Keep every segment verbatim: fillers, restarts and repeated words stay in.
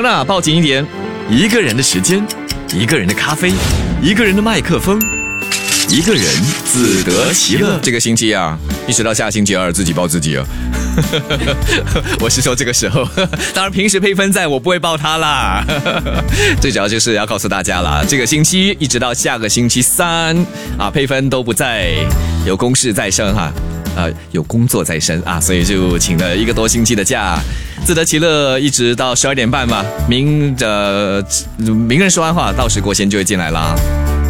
啊，抱紧一点。一个人的时间，一个人的咖啡，一个人的麦克风，一个人自得其乐。这个星期啊，一直到下星期二自己抱自己啊。我是说这个时候，当然平时配分在我不会抱他啦。最主要就是要告诉大家啦，这个星期一直到下个星期三啊，配分都不在，有公事在身哈。呃，有工作在身啊，所以就请了一个多星期的假，自得其乐，一直到十二点半吧。明的明人说完话，到时国贤就会进来啦。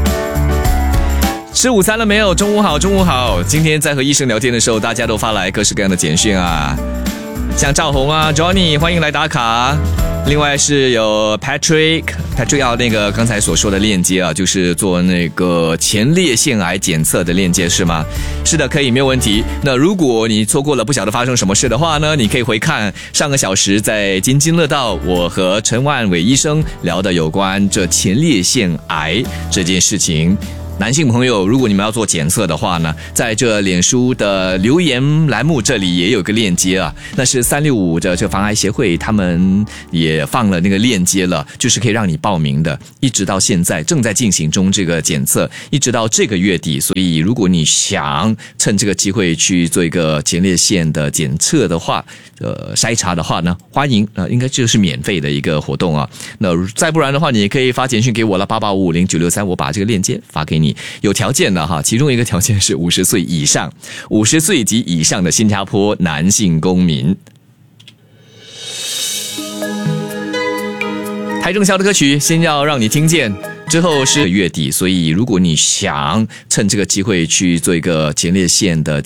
吃午餐了没有？中午好，中午好。今天在和医生聊天的时候，大家都发来各式各样的简讯啊，像赵红啊 ，Johnny 欢迎来打卡。另外是有 Patrick，Patrick 要那个刚才所说的链接啊，就是做那个前列腺癌检测的链接是吗？是的，可以，没有问题。那如果你错过了，不晓得发生什么事的话呢，你可以回看上个小时在津津乐道，我和陈万伟医生聊的有关这前列腺癌这件事情。男性朋友，如果你们要做检测的话呢，在这脸书的留言栏目这里也有个链接啊，那是三六五的这防癌协会，他们也放了那个链接了，就是可以让你报名的，一直到现在正在进行中这个检测，一直到这个月底，所以如果你想趁这个机会去做一个前列腺的检测的话，呃，筛查的话呢，欢迎，呃，应该就是免费的一个活动啊。那再不然的话，你也可以发简讯给我了，八八五五零九六三，我把这个链接发给你。有条件的哈，其中一个条件是五十岁以上，五十岁及以上的新加坡男性公民。台正宵的歌曲先要让你听见，之后是月底，所以如果你想趁这个机会去做一个前列腺的